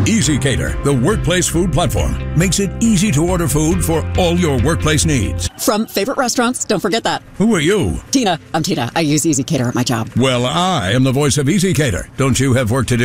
EasyCater, the workplace food platform, makes it easy to order food for all your workplace needs. From favorite restaurants, don't forget that. Who are you? Tina. I'm Tina. I use EasyCater at my job. Well, I am the voice of EasyCater. Don't you have work to do?